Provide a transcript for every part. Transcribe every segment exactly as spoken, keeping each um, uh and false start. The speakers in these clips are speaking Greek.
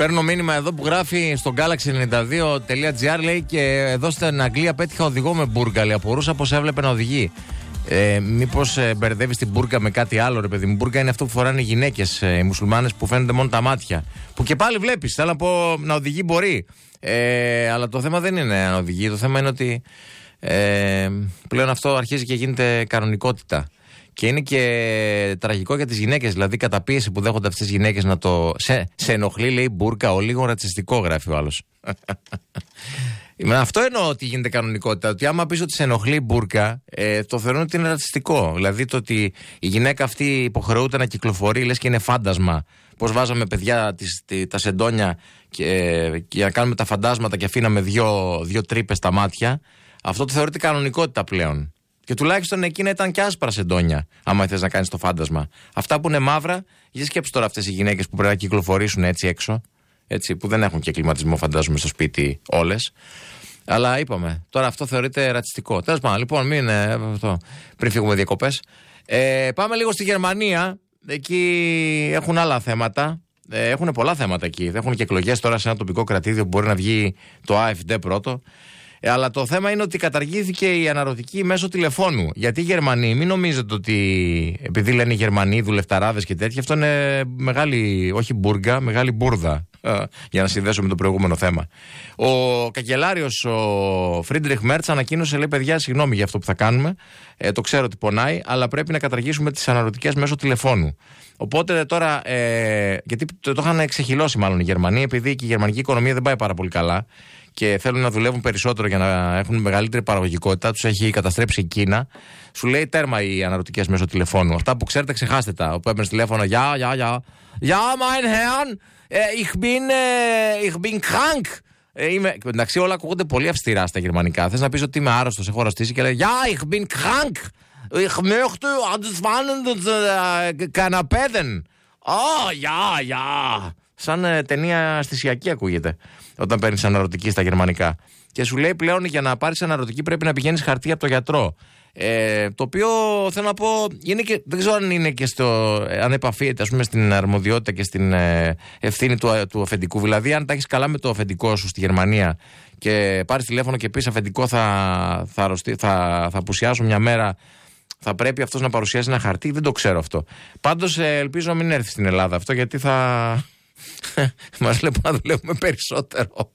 Παίρνω μήνυμα εδώ που γράφει στο γκάλαξι ενενήντα δύο τελεία τζι άρ, λέει, και εδώ στην Αγγλία πέτυχα οδηγό με μπουρκα. Λέει, απορούσα πως έβλεπε να οδηγεί. Ε, μήπως ε, μπερδεύει την μπουρκα με κάτι άλλο, ρε παιδί μου. Μπουρκα είναι αυτό που φοράνε οι γυναίκες, ε, οι μουσουλμάνες, που φαίνονται μόνο τα μάτια. Που και πάλι βλέπεις, θέλω να πω, να οδηγεί μπορεί. Ε, αλλά το θέμα δεν είναι να οδηγεί. Το θέμα είναι ότι ε, πλέον αυτό αρχίζει και γίνεται κανονικότητα. Και είναι και τραγικό για τις γυναίκες. Δηλαδή, καταπίεση που δέχονται αυτές τις γυναίκες να το. Σε, σε ενοχλεί, λέει, μπουρκα, ο λίγο ρατσιστικό, γράφει ο άλλος. Αυτό εννοώ ότι γίνεται κανονικότητα. Ότι άμα πεις ότι σε ενοχλεί μπουρκα, ε, το θεωρούν ότι είναι ρατσιστικό. Δηλαδή, το ότι η γυναίκα αυτή υποχρεούται να κυκλοφορεί, λες και είναι φάντασμα. Πώς βάζαμε παιδιά τις, τα σεντόνια και, και για να κάνουμε τα φαντάσματα και αφήναμε δύο, δύο τρύπες στα μάτια. Αυτό το θεωρείται κανονικότητα πλέον. Και τουλάχιστον εκείνα ήταν και άσπρα σεντόνια, άμα θες να κάνεις το φάντασμα. Αυτά που είναι μαύρα, για σκέψου τώρα αυτές οι γυναίκες που πρέπει να κυκλοφορήσουν έτσι έξω, έτσι, που δεν έχουν και κλιματισμό, φαντάζομαι, στο σπίτι όλες. Αλλά είπαμε, τώρα αυτό θεωρείται ρατσιστικό. Τέλος πάντων, λοιπόν, μην ε, αυτό, πριν φύγουμε διακοπές. Ε, πάμε λίγο στη Γερμανία. Εκεί έχουν άλλα θέματα. Ε, έχουν πολλά θέματα εκεί. Έχουν και εκλογές τώρα σε ένα τοπικό κρατήδιο που μπορεί να βγει το AfD πρώτο. Ε, αλλά το θέμα είναι ότι καταργήθηκε η αναρωτική μέσω τηλεφώνου. Γιατί οι Γερμανοί, μην νομίζετε ότι επειδή λένε οι Γερμανοί δουλευταράδες και τέτοια, αυτό είναι μεγάλη, όχι μπουργκα, μεγάλη μπουρδα. Για να συνδέσω με το προηγούμενο θέμα. Ο καγκελάριος, ο Φρίντριχ Μέρτς, ανακοίνωσε, λέει, παιδιά, συγγνώμη για αυτό που θα κάνουμε. Ε, το ξέρω ότι πονάει, αλλά πρέπει να καταργήσουμε τις αναρωτικές μέσω τηλεφώνου. Οπότε τώρα, ε, γιατί το, το είχαν ξεχυλώσει μάλλον οι Γερμανοί, επειδή και η γερμανική οικονομία δεν πάει πάρα πολύ καλά και θέλουν να δουλεύουν περισσότερο για να έχουν μεγαλύτερη παραγωγικότητα. Τους έχει καταστρέψει η Κίνα. Σου λέει τέρμα οι αναρωτικές μέσω τηλεφώνου. Αυτά που ξέρετε, ξεχάστε τα. Όπου έπαιρνες τηλέφωνο, γεια, γεια, γεια. Γεια, mein Herrn. Ich bin, ich bin krank. Είμαι, εντάξει, όλα ακούγονται πολύ αυστηρά στα γερμανικά. Θες να πεις ότι είμαι άρρωστος, έχω αρρωστήσει και λέει Ja, ich bin krank. Ich möchte das Kanapeden. Oh, ja, ja. Σαν ε, ταινία αισθησιακή ακούγεται όταν παίρνεις αναρωτική στα γερμανικά. Και σου λέει πλέον για να πάρεις αναρωτική πρέπει να πηγαίνεις χαρτί από το γιατρό. Ε, το οποίο θέλω να πω είναι και, δεν ξέρω αν είναι και στο, αν επαφείται, ας πούμε, στην αρμοδιότητα και στην ε, ευθύνη του, του αφεντικού. Δηλαδή, αν τα έχεις καλά με το αφεντικό σου στη Γερμανία και πάρεις τηλέφωνο και πεις αφεντικό θα, θα, αρρωστεί, θα, θα απουσιάσω μια μέρα, θα πρέπει αυτός να παρουσιάσει ένα χαρτί. Δεν το ξέρω αυτό. Πάντως ε, ελπίζω να μην έρθει στην Ελλάδα αυτό, γιατί θα μας λέει να δουλεύουμε περισσότερο.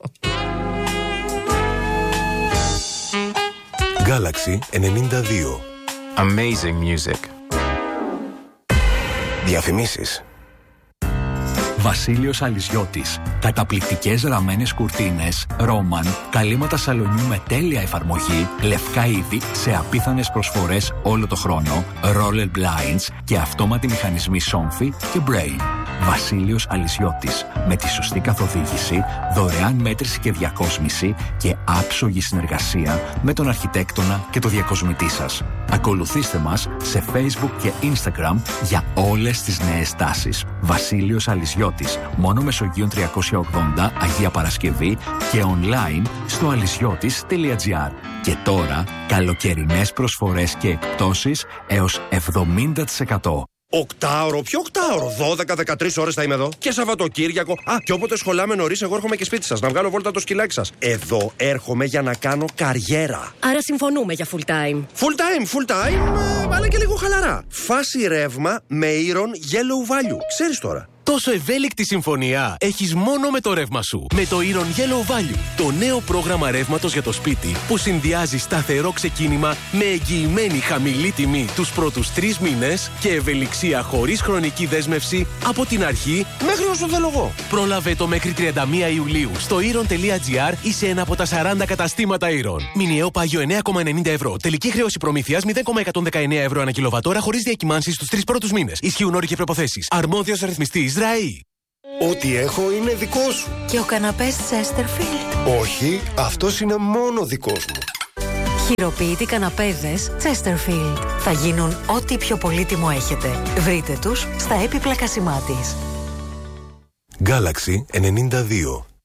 Galaxy ενενήντα δύο. Amazing music. Διαφημίσεις. Βασίλειος Αλυσιώτης. Καταπληκτικές ραμμένες κουρτίνες, ρόμαν, καλύματα σαλονιού με τέλεια εφαρμογή, λευκά είδη σε απίθανες προσφορές όλο το χρόνο, roller blinds και αυτόματοι μηχανισμοί Somfy και Brain. Βασίλειος Αλυσιώτης. Με τη σωστή καθοδήγηση, δωρεάν μέτρηση και διακόσμηση και άψογη συνεργασία με τον αρχιτέκτονα και το διακοσμητή σας. Ακολουθήστε μας σε Facebook και Instagram για όλες τις νέες τάσεις. Βασίλειος Αλυσιώτης. Μόνο Μεσογείων τριακόσια ογδόντα, Αγία Παρασκευή, και online στο αλυσιώτης τελεία τζι άρ. Και τώρα, καλοκαιρινές προσφορές και εκπτώσεις έως εβδομήντα τοις εκατό. Οκτάωρο, ποιο οκτάωρο, δώδεκα με δεκατρείς ώρες θα είμαι εδώ. Και Σαββατοκύριακο. Α, και όποτε σχολάμε νωρίς, εγώ έρχομαι και σπίτι σας να βγάλω βόλτα το σκυλάκι σας. Εδώ έρχομαι για να κάνω καριέρα. Άρα συμφωνούμε για full time. Full time, full time, αλλά και λίγο χαλαρά. Φάση ρεύμα με Iron Yellow Value. Ξέρεις τώρα. Τόσο ευέλικτη συμφωνία έχεις μόνο με το ρεύμα σου. Με το Iron Yellow Value, το νέο πρόγραμμα ρεύματος για το σπίτι που συνδυάζει σταθερό ξεκίνημα με εγγυημένη χαμηλή τιμή τους πρώτους τρεις μήνες και ευελιξία χωρίς χρονική δέσμευση από την αρχή μέχρι όσο θέλω εγώ. Πρόλαβε το μέχρι τριάντα μία Ιουλίου στο iron τελεία τζι άρ ή σε ένα από τα σαράντα καταστήματα Iron. Μηνιαίο πάγιο εννέα κόμμα ενενήντα ευρώ. Τελική χρέωση προμήθειας μηδέν κόμμα εκατόν δεκαεννέα ευρώ ανά κιλοβατόρα χωρίς διακυμάνσεις στους τρεις πρώτους μήνες. Ισχύουν όροι και προϋποθέσεις. Αρμόδιος ρυθμιστής ΡΑΗ. Ό,τι έχω είναι δικό σου. Και ο καναπές Chesterfield. Όχι, αυτός είναι μόνο δικός μου. Χειροποίητοι καναπέδες Chesterfield. Θα γίνουν ό,τι πιο πολύτιμο έχετε. Βρείτε τους στα έπιπλα Κασιμάτης. Galaxy ενενήντα δύο.